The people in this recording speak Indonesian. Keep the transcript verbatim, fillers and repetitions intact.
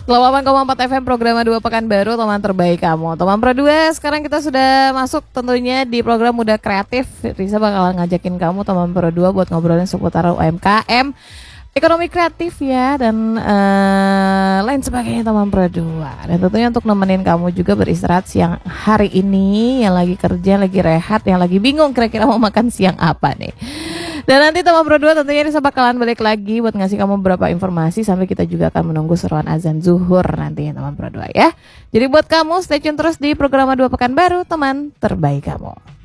delapan koma empat F M program dua Pekanbaru, teman terbaik kamu. Teman Pro dua, sekarang kita sudah masuk tentunya di program Muda Kreatif. Risa bakalan ngajakin kamu teman Pro dua buat ngobrolin seputar U M K M, ekonomi kreatif ya, dan uh, lain sebagainya teman Pro dua. Dan tentunya untuk nemenin kamu juga beristirahat siang hari ini, yang lagi kerja, lagi rehat, yang lagi bingung kira-kira mau makan siang apa nih. Dan nanti teman Pro dua tentunya Risa bakalan balik lagi buat ngasih kamu beberapa informasi, sampai kita juga akan menunggu seruan azan zuhur nantinya teman Pro dua ya. Jadi buat kamu stay tune terus di program dua Pekanbaru, teman terbaik kamu.